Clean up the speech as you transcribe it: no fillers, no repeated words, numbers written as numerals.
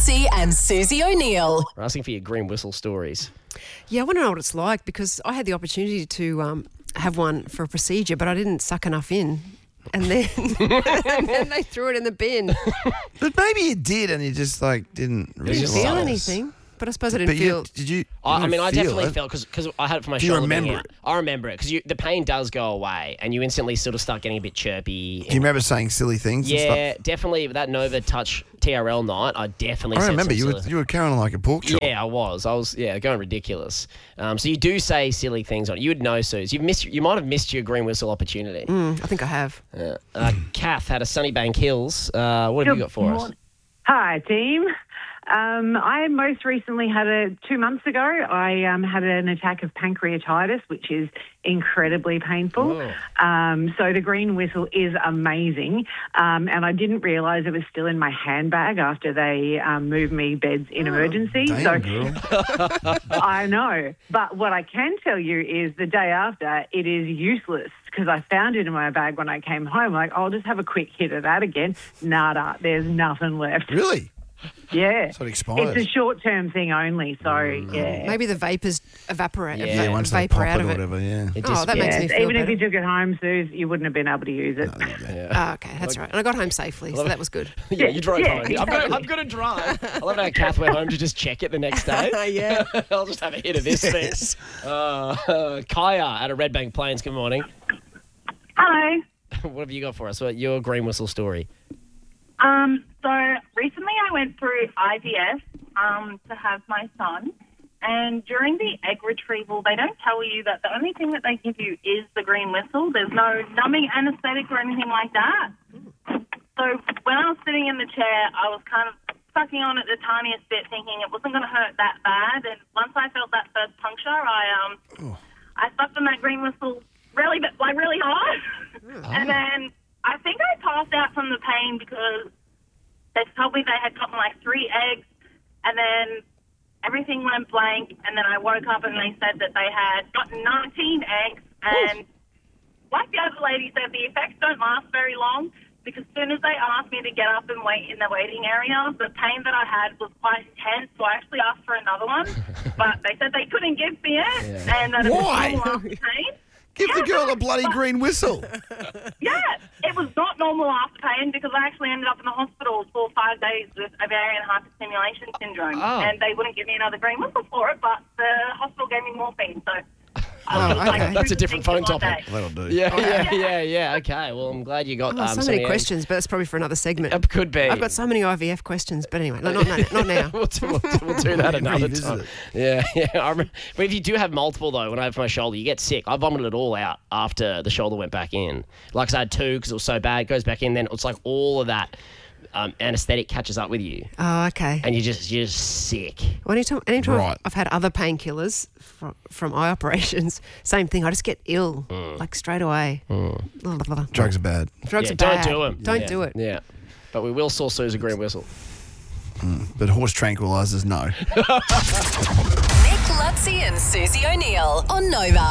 Lutzi and Susie O'Neill. We're asking for your green whistle stories. Yeah, I want to know what it's like because I had the opportunity to have one for a procedure, but I didn't suck enough in. And then, and then they threw it in the bin. But maybe you did and you just didn't I didn't feel anything. But I suppose I didn't feel... Did you? I feel definitely it? felt because I had it for my Do you shoulder. remember being out. it? I remember it because the pain does go away and you instantly sort of start getting a bit chirpy. Do you remember saying silly things and Yeah, stuff? definitely. That Nova Touch TRL night, I definitely I said remember some you were carrying on like a pork chop. Yeah, I was going ridiculous. So you do say silly things on it. You would know, Suze. You might have missed your green whistle opportunity. I think I have. Kath out of Sunnybank Hills. What have you got for us? Hi, team. I most recently had 2 months ago, I had an attack of pancreatitis, which is incredibly painful. So the green whistle is amazing. And I didn't realise it was still in my handbag after they moved me beds in emergency. Damn, girl. I know. But what I can tell you is the day after, it is useless because I found it in my bag when I came home. I'll just have a quick hit of that again. Nada. There's nothing left. Really? Yeah. So it expires. It's a short-term thing only, so, yeah. Maybe the vapours evaporate. Yeah, Once they vapour pop out it of or it. whatever, yeah. That makes me feel Even better. if you took it home, Suze, you wouldn't have been able to use it. Oh, okay, that's right. And I got home safely, so that was good. Yeah, you drove home. exactly. I've got to drive. I love how Kath went home to just check it the next day. Yeah. I'll just have a hit of this thing. Kaya out of Red Bank Plains, good morning. Hello. What have you got for us? What your green whistle story? So recently I went through IVF to have my son, and during the egg retrieval, they don't tell you that the only thing that they give you is the green whistle. There's no numbing anesthetic or anything like that. So when I was sitting in the chair, I was kind of sucking on it the tiniest bit, thinking it wasn't going to hurt that bad. And once I felt that first puncture, I sucked on that green whistle really hard, and then I think I passed out from the pain because they told me they had gotten 3 eggs, and then everything went blank, and then I woke up and they said that they had gotten 19 eggs, and like the other lady said, the effects don't last very long because as soon as they asked me to get up and wait in the waiting area, the pain that I had was quite intense, so I actually asked for another one, but they said they couldn't give me it, and that it was Why? normal after pain. Give the girl a bloody green whistle. Yeah, it was not normal after pain because I actually ended up in the hospital for 5 days with ovarian hyperstimulation syndrome, and they wouldn't give me another green whistle for it, but the hospital gave me morphine, so... okay. That's a different phone one topic. day. That'll do. Yeah. Okay, well, I'm glad you got So many questions, but that's probably for another segment. It could be. I've got so many IVF questions, but anyway, not now. we'll do that another Revisit time. it. Yeah. I remember, but if you do have multiple, though, when I have my shoulder, you get sick. I vomited it all out after the shoulder went back in. Like I said, I had 2 because it was so bad. It goes back in, then it's like all of that anesthetic catches up with you. Oh, okay. And you're just sick. Well, anytime Right. I've had other painkillers from eye operations, same thing. I just get ill, straight away. Blah, blah, blah. Drugs are bad. Drugs Yeah, are bad. don't do them. Don't do it. Yeah. But we will saw Suze a green whistle. But horse tranquilizers, no. Nick Lutzi and Susie O'Neill on Nova.